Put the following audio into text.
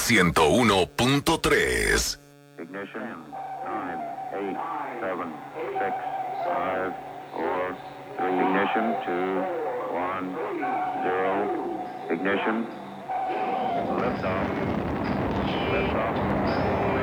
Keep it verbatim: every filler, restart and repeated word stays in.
ciento uno punto tres. Ignition. nine, eight, seven, six, five, four, three. Ignition. two, one, zero. Ignition. Liftoff. Liftoff.